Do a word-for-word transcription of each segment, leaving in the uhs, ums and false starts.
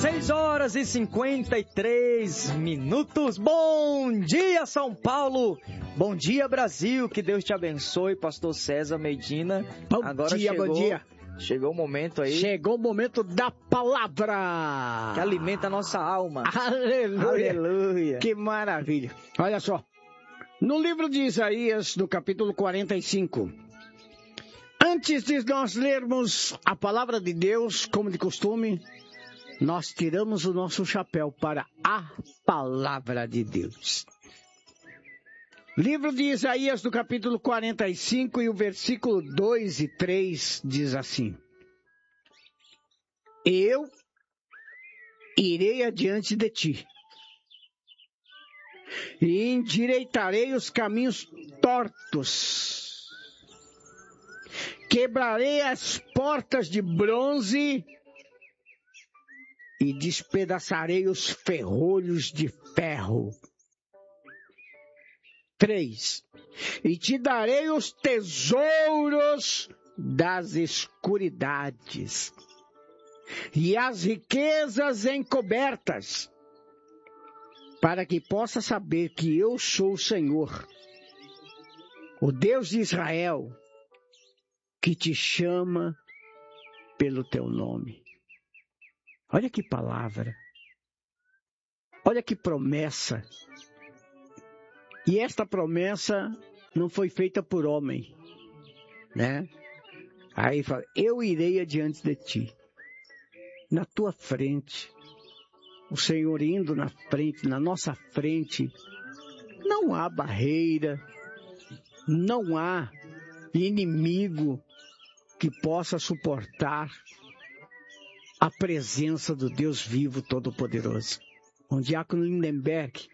seis horas e cinquenta e três minutos. Bom dia, São Paulo. Bom dia, Brasil. Que Deus te abençoe, pastor César Medina. Bom Agora dia, chegou, bom dia. Chegou o momento aí. Chegou o momento da palavra. Que alimenta a nossa alma. Aleluia. Aleluia. Que maravilha. Olha só. No livro de Isaías, no capítulo quarenta e cinco. Antes de nós lermos a palavra de Deus, como de costume, nós tiramos o nosso chapéu para a palavra de Deus. Livro de Isaías, no capítulo quarenta e cinco, e o versículo dois e três diz assim: Eu irei adiante de ti, e endireitarei os caminhos tortos, quebrarei as portas de bronze e despedaçarei os ferrolhos de ferro. Três. E te darei os tesouros das escuridades e as riquezas encobertas, para que possa saber que eu sou o Senhor, o Deus de Israel, que te chama pelo teu nome. Olha que palavra. Olha que promessa. E esta promessa não foi feita por homem, né? Aí fala, eu irei adiante de ti, na tua frente, o Senhor indo na frente, na nossa frente, não há barreira, não há inimigo que possa suportar a presença do Deus vivo todo-poderoso. O diácono Lindenberg,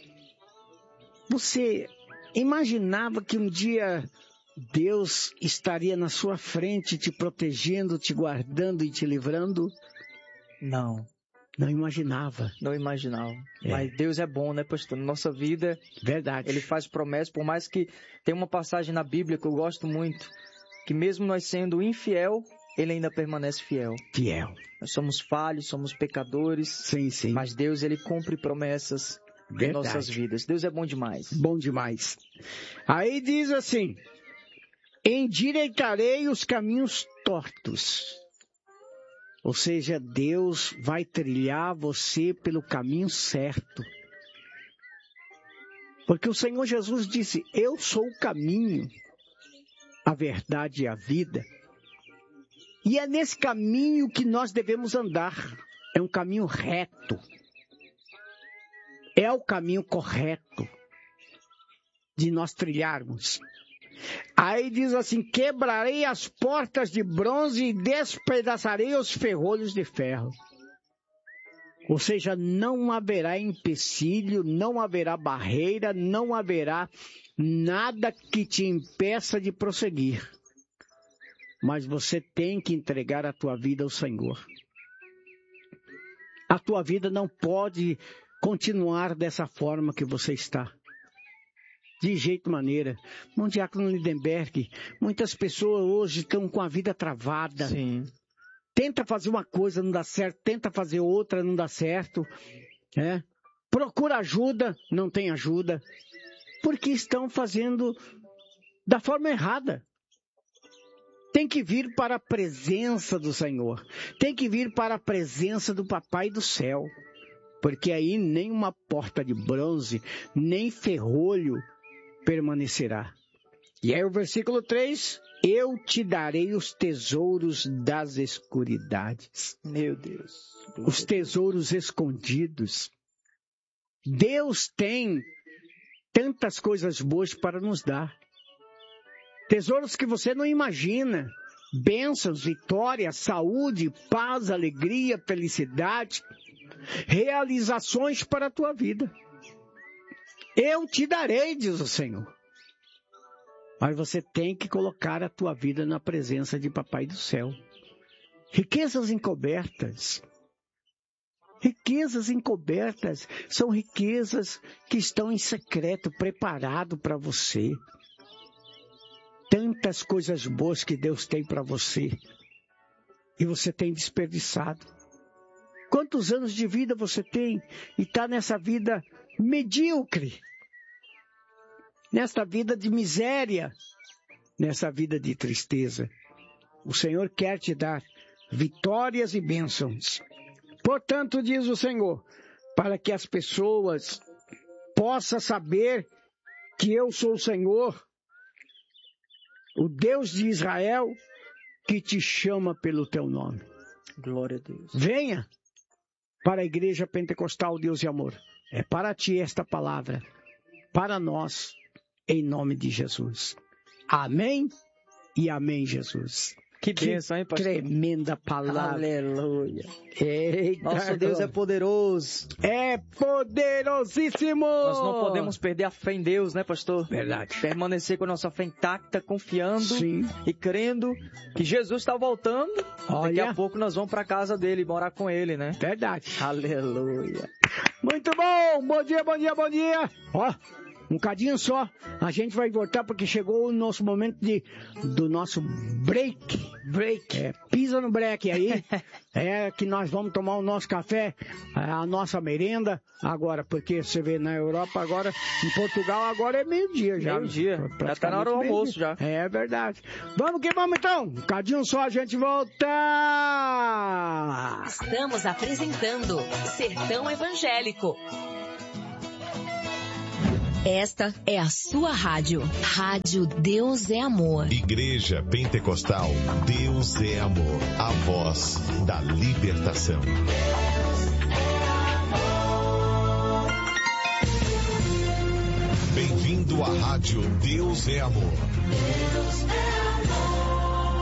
você imaginava que um dia Deus estaria na sua frente, te protegendo, te guardando e te livrando? Não. Não imaginava. Não imaginava. É. Mas Deus é bom, né, pastor? Na nossa vida, verdade. Ele faz promessas, por mais que tem uma passagem na Bíblia que eu gosto muito, que mesmo nós sendo infiel, Ele ainda permanece fiel. Fiel. Nós somos falhos, somos pecadores. Sim, sim. Mas Deus, Ele cumpre promessas verdade. em nossas vidas. Deus é bom demais. Bom demais. Aí diz assim, endireitarei os caminhos tortos. Ou seja, Deus vai trilhar você pelo caminho certo. Porque o Senhor Jesus disse, eu sou o caminho, a verdade e a vida. E é nesse caminho que nós devemos andar. É um caminho reto. É o caminho correto de nós trilharmos. Aí diz assim, quebrarei as portas de bronze e despedaçarei os ferrolhos de ferro. Ou seja, não haverá empecilho, não haverá barreira, não haverá nada que te impeça de prosseguir. Mas você tem que entregar a tua vida ao Senhor. A tua vida não pode continuar dessa forma que você está. De jeito maneira. Não, diácono Lindenberg, muitas pessoas hoje estão com a vida travada. Sim. Tenta fazer uma coisa, não dá certo. Tenta fazer outra, não dá certo. É. Procura ajuda, não tem ajuda. Porque estão fazendo da forma errada. Tem que vir para a presença do Senhor. Tem que vir para a presença do Papai do céu. Porque aí nem uma porta de bronze, nem ferrolho permanecerá. E aí o versículo três, eu te darei os tesouros das escuridades. Meu Deus. Os tesouros escondidos. Deus tem tantas coisas boas para nos dar. Tesouros que você não imagina. Bênçãos, vitória, saúde, paz, alegria, felicidade. Realizações para a tua vida. Eu te darei, diz o Senhor. Mas você tem que colocar a tua vida na presença de Papai do céu. Riquezas encobertas. Riquezas encobertas são riquezas que estão em secreto, preparado para você. Tantas coisas boas que Deus tem para você. E você tem desperdiçado. Quantos anos de vida você tem e está nessa vida medíocre? Nessa vida de miséria? Nessa vida de tristeza? O Senhor quer te dar vitórias e bênçãos. Portanto, diz o Senhor, para que as pessoas possam saber que eu sou o Senhor, o Deus de Israel, que te chama pelo teu nome. Glória a Deus. Venha para a Igreja Pentecostal Deus e Amor. É para ti esta palavra, para nós, em nome de Jesus. Amém e amém, Jesus. Que bênção, hein, pastor? Tremenda palavra. Aleluia. Eita, nosso Deus é poderoso. É poderosíssimo. Nós não podemos perder a fé em Deus, né, pastor? Verdade. Permanecer com a nossa fé intacta, confiando Sim. e crendo que Jesus está voltando. Olha. Daqui a pouco nós vamos para casa dele, morar com ele, né? Verdade. Aleluia. Muito bom. Bom dia, bom dia, bom dia. Ó. Um cadinho só, a gente vai voltar porque chegou o nosso momento de, do nosso break. Break. É, pisa no break aí. É que nós vamos tomar o nosso café, a nossa merenda agora, porque você vê na Europa agora, em Portugal agora é meio-dia já. Meio-dia. Já tá na hora do almoço já. É verdade. Vamos que vamos então. Um cadinho só, a gente volta. Estamos apresentando Sertão Evangélico. Esta é a sua rádio. Rádio Deus é Amor. Igreja Pentecostal Deus é Amor. A voz da libertação. Bem-vindo à rádio Deus é Amor. Deus é amor.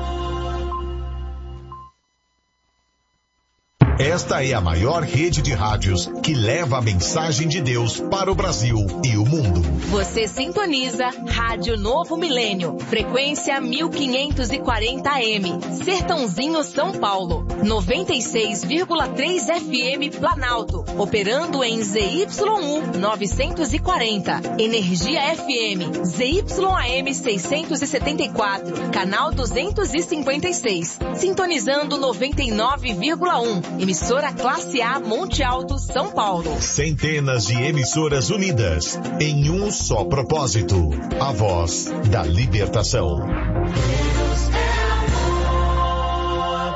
Esta é a maior rede de rádios que leva a mensagem de Deus para o Brasil e o mundo. Você sintoniza Rádio Novo Milênio, frequência mil quinhentos e quarenta A M, Sertãozinho, São Paulo, noventa e seis vírgula três F M Planalto, operando em Z Y U novecentos e quarenta, Energia F M, Z Y A M seiscentos e setenta e quatro, canal duzentos e cinquenta e seis, sintonizando noventa e nove vírgula um, emissora Classe A Monte Alto, São Paulo. Centenas de emissoras unidas em um só propósito. A voz da libertação. Deus é amor.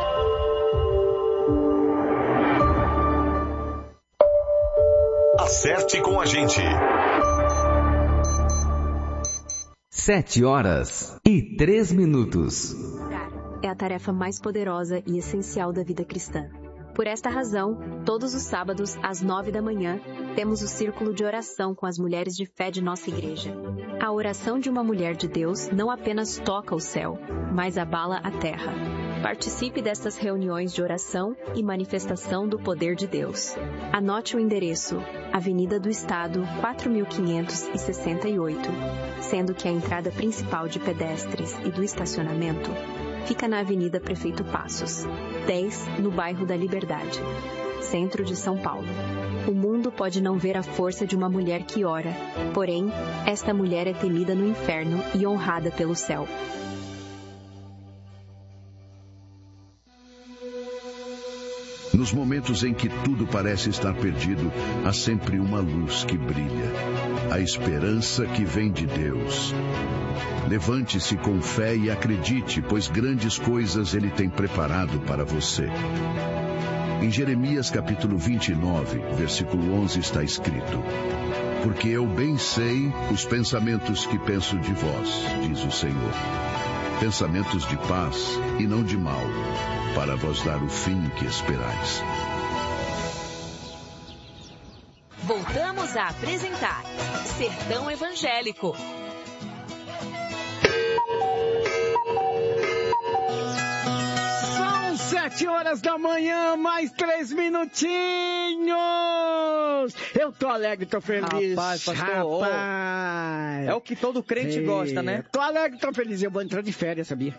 Acerte com a gente. Sete horas e três minutos. É a tarefa mais poderosa e essencial da vida cristã. Por esta razão, todos os sábados, às nove da manhã, temos o círculo de oração com as mulheres de fé de nossa igreja. A oração de uma mulher de Deus não apenas toca o céu, mas abala a terra. Participe destas reuniões de oração e manifestação do poder de Deus. Anote o endereço: Avenida do Estado, quatro mil quinhentos e sessenta e oito, sendo que a entrada principal de pedestres e do estacionamento fica na Avenida Prefeito Passos, dez, no bairro da Liberdade, centro de São Paulo. O mundo pode não ver a força de uma mulher que ora, porém, esta mulher é temida no inferno e honrada pelo céu. Nos momentos em que tudo parece estar perdido, há sempre uma luz que brilha. A esperança que vem de Deus. Levante-se com fé e acredite, pois grandes coisas Ele tem preparado para você. Em Jeremias capítulo vinte e nove, versículo onze está escrito: Porque eu bem sei os pensamentos que penso de vós, diz o Senhor. Pensamentos de paz e não de mal, para vos dar o fim que esperais. Voltamos a apresentar Sertão Evangélico. São sete horas da manhã, mais três minutinhos. Eu tô alegre, tô feliz. Rapaz, pastor, Rapaz. É o que todo crente Ei, gosta, né? Tô alegre, tô feliz. Eu vou entrar de férias, sabia?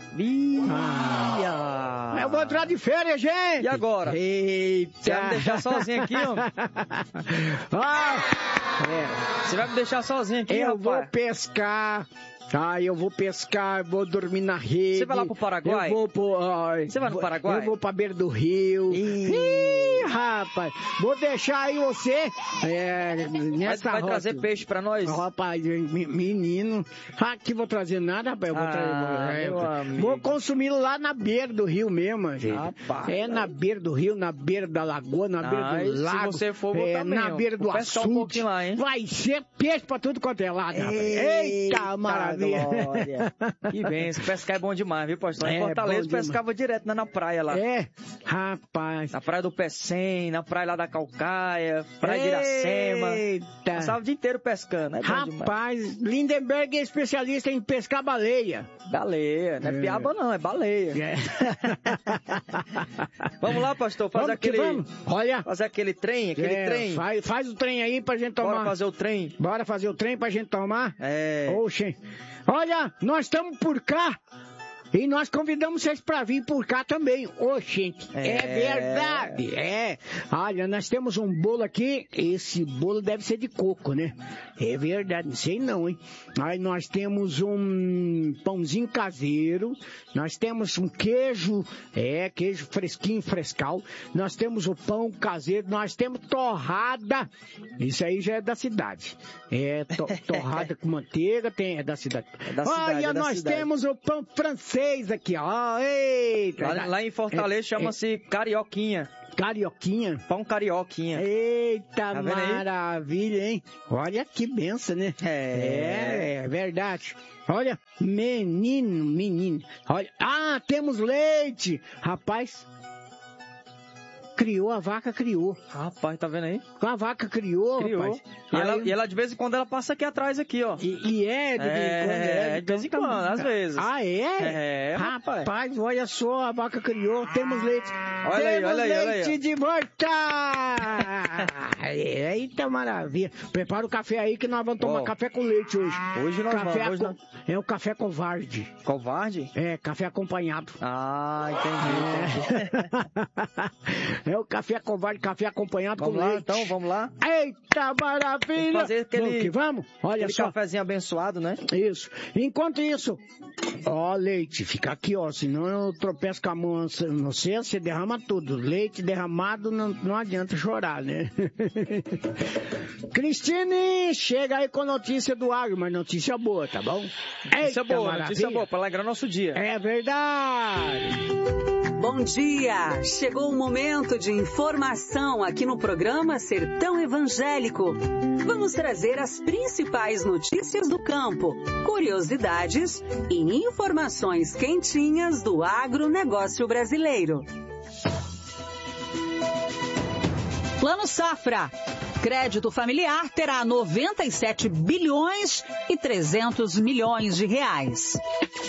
Ah, eu vou entrar de férias, gente. E agora? Eita. Você vai me deixar sozinho aqui, ó? ah, é. Você vai me deixar sozinho aqui, Eu rapaz? vou pescar. Ah, eu vou pescar, vou dormir na rede. Você vai lá pro Paraguai? Eu vou pro... ah, Você vai no Paraguai? Eu vou pra beira do rio. Ih. Ih, rapaz. rapaz. Vou deixar aí você é, nessa Vai rota. trazer peixe pra nós? Rapaz, menino. Aqui vou trazer nada, rapaz. Eu vou, Ah, trazer, meu é, amigo. vou consumir lá na beira do rio mesmo, gente. Rapaz, é na beira do rio, na beira da lagoa, na beira Ah, e do se lago. você for, vou é, também, na ó. beira do Vou pescar um açude. pouquinho lá, hein? Vai ser peixe pra tudo quanto é lado, rapaz. Eita, maravilha. Glória. Que benção. Pescar é bom demais, viu, pastor? Em É, Fortaleza bom demais. pescava direto na, na praia lá. É, rapaz. Na praia do Pecém, na praia lá da Calcaia, praia de Iracema. Eita. Passava o dia inteiro pescando, é bom demais. Rapaz, Lindenberg é especialista em pescar baleia. Baleia, não é, É. piaba não, é baleia. É. Vamos lá, pastor, fazer Vamos que aquele... vamos. Olha. Fazer aquele trem, aquele É, trem. Faz, faz o trem aí pra gente tomar. Bora fazer o trem. Bora fazer o trem pra gente tomar? É. Oxe. Olha, nós estamos por cá. E nós convidamos vocês para vir por cá também. Ô, gente, é. É. é verdade, é. Olha, nós temos um bolo aqui, esse bolo deve ser de coco, né? É verdade, não sei não, hein? Aí nós temos um pãozinho caseiro, nós temos um queijo, é, queijo fresquinho, frescal. Nós temos o pão caseiro, nós temos torrada, isso aí já é da cidade. É, to, torrada com manteiga, tem, é da cidade. É da cidade, Olha, é da nós cidade. temos o pão francês aqui, ó. Eita! Lá, lá em Fortaleza É, chama-se carioquinha. é, carioquinha. Pão carioquinha. Eita, Tá vendo aí? maravilha, hein? Olha que benção, né? É. é, é verdade. Olha, menino, menino. Olha, ah, temos leite. Rapaz, criou, a vaca criou. Rapaz, tá vendo aí? A vaca criou, Criou. rapaz. E ela, Aí- e ela, de vez em quando, ela passa aqui atrás, aqui, ó. E, e é, de vez em É, quando é. de vez em Então tá quando, bom. às vezes. Ah, é? É, rapaz. rapaz. olha só, a vaca criou, temos leite. Olha aí, temos olha aí, olha leite aí. de volta! Eita, maravilha. Prepara o café aí que nós vamos tomar Ó. café com leite hoje. Hoje nós café vamos, hoje aco- É o café covarde. Covarde? É, café acompanhado. Ah, entendi. entendi. É o café covarde, café acompanhado Vamos com lá, leite. então, vamos lá. Eita, maravilha! Vamos fazer aquele- Vamos que vamos? Olha Aquele só. cafezinho abençoado, né? Isso. Enquanto isso, ó, leite, fica aqui, ó, senão eu tropeço com a mão no você, você derrama tudo. Leite derramado não, não adianta chorar, né? Cristine, chega aí com notícia do agro, mas notícia boa, tá bom? Notícia Eita, boa, maravilha. notícia boa, pra alegrar nosso dia. É verdade. Bom dia! Chegou o momento de informação aqui no programa Sertão Evangélico. Vamos trazer as principais notícias do campo, curiosidades e informações quentinhas do agronegócio brasileiro. Plano Safra. Crédito familiar terá noventa e sete bilhões e trezentos milhões de reais.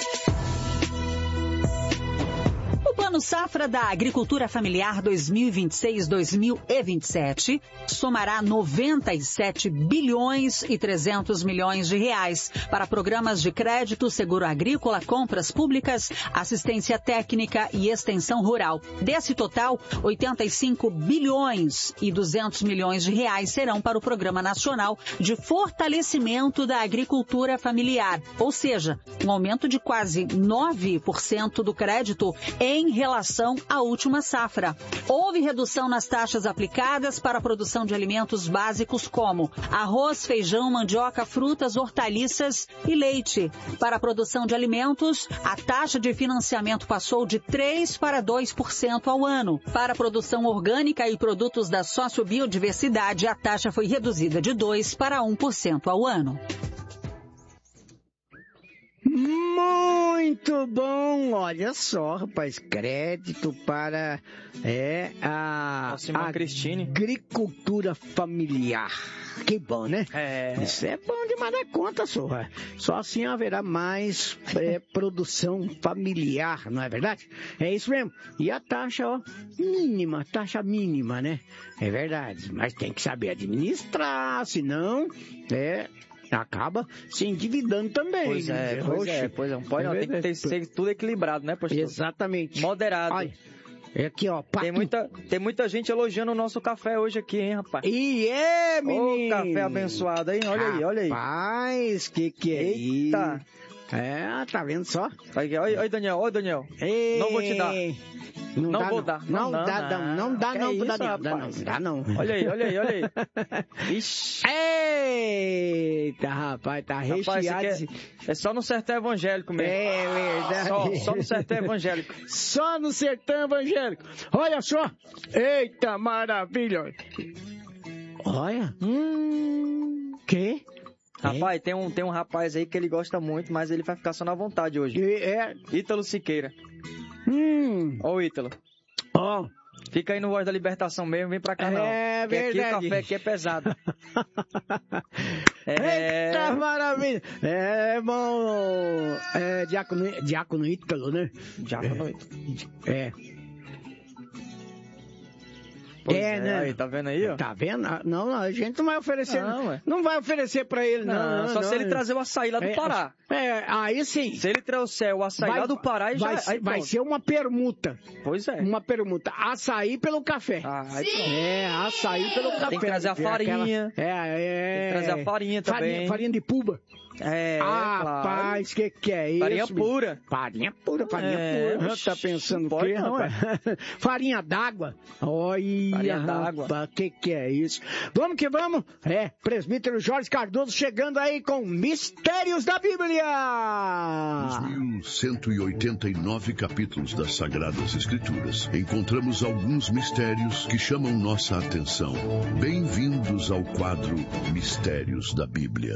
O Plano Safra da Agricultura Familiar dois mil e vinte e seis a dois mil e vinte e sete somará noventa e sete bilhões e trezentos milhões de reais para programas de crédito, seguro agrícola, compras públicas, assistência técnica e extensão rural. Desse total, oitenta e cinco bilhões e duzentos milhões de reais serão para o Programa Nacional de Fortalecimento da Agricultura Familiar, ou seja, um aumento de quase nove por cento do crédito em relação à última safra. Houve redução nas taxas aplicadas para a produção de alimentos básicos como arroz, feijão, mandioca, frutas, hortaliças e leite. Para a produção de alimentos, a taxa de financiamento passou de três para dois por cento ao ano. Para a produção orgânica e produtos da sociobiodiversidade, a taxa foi reduzida de dois para um por cento ao ano. Muito bom, olha só, rapaz, crédito para é, a Próxima, Cristine. agricultura familiar. Que bom, né? É. Isso é bom demais da conta, só. Só assim haverá mais é, produção familiar, não é verdade? É isso mesmo. E a taxa, ó, mínima, taxa mínima, né? É verdade, mas tem que saber administrar, senão, é... acaba se endividando também. Pois é, pois Oxe, é, pois é. Não pode não, tem que ter, ser tudo equilibrado, né, pastor? Exatamente. Moderado. Olha, é aqui, ó. Pato. Tem muita, tem muita gente elogiando o nosso café hoje aqui, hein, rapaz? E é, menino. Ô, café abençoado, hein? Olha aí, olha aí. Rapaz, que que é Eita. isso? É, tá vendo só? Olha, olha, Daniel, olha, Daniel. Ei, não vou te dar. Não, não dá, vou não. dar. Não, não dá, não. Não dá, que não. É isso, dá, rapaz? dá, não. Dá, não. Olha aí, olha aí, olha aí. Ixi. Eita, rapaz, tá Rapaz, recheado. é, é só no sertão evangélico mesmo. É verdade. Só, só no sertão evangélico. Só no sertão evangélico. Olha só. Eita, maravilha. Olha. Hum. Que? Rapaz, tem um, tem um rapaz aí que ele gosta muito, mas ele vai ficar só na vontade hoje. É. Ítalo Siqueira. Hum. Ô, Ítalo. Ó. Oh. Fica aí no Voz da Libertação mesmo, vem pra cá não. É verdade. Aqui o café aqui é pesado. é... Eita, maravilha. É, bom... É, Diácono, Diácono Ítalo, né? Diácono Ítalo. É. Pois é, é, né? Aí, tá vendo aí, ó? Tá vendo? Não, a gente não vai oferecer. Não, não, ué. não vai oferecer pra ele, não. Não, não só não, se ele não. trazer o açaí lá do é, Pará. É, aí sim. Se ele trouxer o açaí vai, lá do Pará, aí vai, já. Aí vai ser uma permuta. Pois é. Uma permuta. Açaí pelo café. Ah, aí é, açaí pelo café. Tem que trazer a farinha. É, aquela, é, é. Tem que trazer a farinha também. Farinha, farinha de puba. É, ah, claro. Rapaz, que que é isso? Farinha pura. Farinha pura, farinha é, pura. Oxi, tá pensando o quê, não, rapaz? Farinha d'água. Olha, farinha d'água. Que que é isso? Vamos que vamos. É, presbítero Jorge Cardoso chegando aí com Mistérios da Bíblia. Nos mil cento e oitenta e nove capítulos das Sagradas Escrituras, encontramos alguns mistérios que chamam nossa atenção. Bem-vindos ao quadro Mistérios da Bíblia.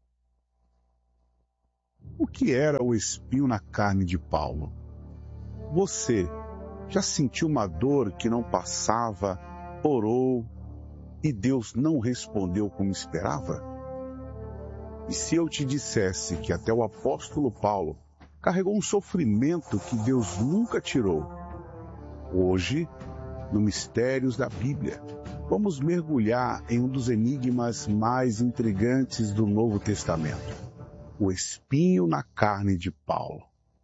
O que era o espinho na carne de Paulo? Você já sentiu uma dor que não passava, orou e Deus não respondeu como esperava? E se eu te dissesse que até o apóstolo Paulo carregou um sofrimento que Deus nunca tirou? Hoje, no Mistérios da Bíblia, vamos mergulhar em um dos enigmas mais intrigantes do Novo Testamento. O espinho na carne de Paulo.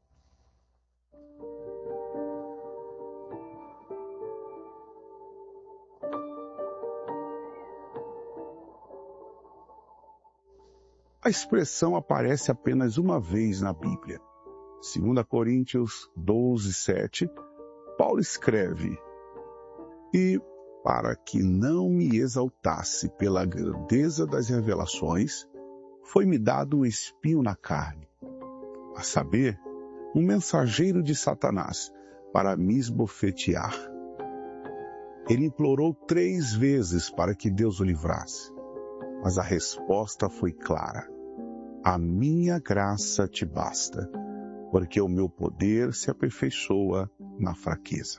A expressão aparece apenas uma vez na Bíblia. Segunda Coríntios doze, sete, Paulo escreve: E para que não me exaltasse pela grandeza das revelações, foi-me dado um espinho na carne, a saber, um mensageiro de Satanás, para me esbofetear. Ele implorou três vezes para que Deus o livrasse, mas a resposta foi clara: a minha graça te basta, porque o meu poder se aperfeiçoa na fraqueza.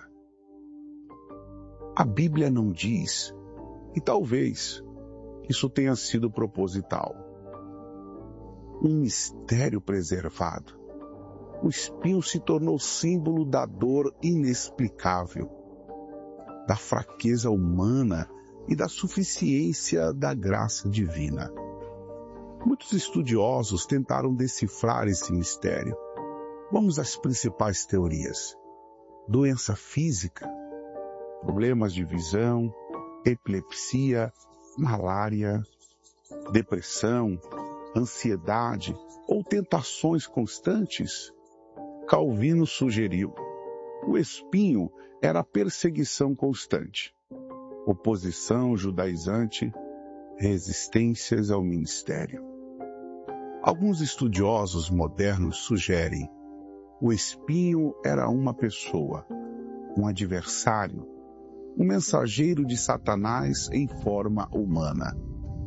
A Bíblia não diz, e talvez isso tenha sido proposital, um mistério preservado. O espinho se tornou símbolo da dor inexplicável, da fraqueza humana e da suficiência da graça divina. Muitos estudiosos tentaram decifrar esse mistério. Vamos às principais teorias. Doença física, problemas de visão, epilepsia, malária, depressão, ansiedade ou tentações constantes? Calvino sugeriu: o espinho era a perseguição constante, oposição judaizante, resistências ao ministério. Alguns estudiosos modernos sugerem: o espinho era uma pessoa, um adversário, um mensageiro de Satanás em forma humana.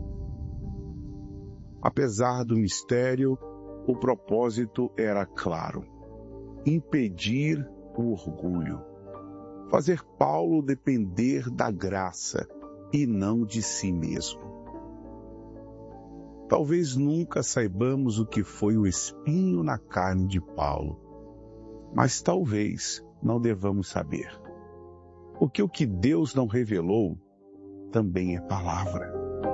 Apesar do mistério, o propósito era claro: impedir o orgulho, fazer Paulo depender da graça e não de si mesmo. Talvez nunca saibamos o que foi o espinho na carne de Paulo, mas talvez não devamos saber, porque o que Deus não revelou também é palavra.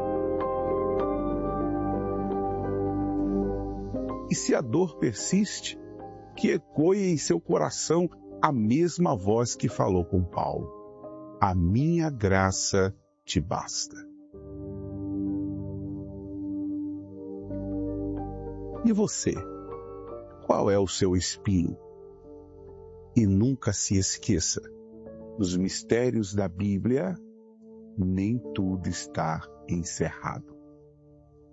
E se a dor persiste, que ecoe em seu coração a mesma voz que falou com Paulo: a minha graça te basta. E você? Qual é o seu espinho? E nunca se esqueça, nos mistérios da Bíblia, nem tudo está encerrado.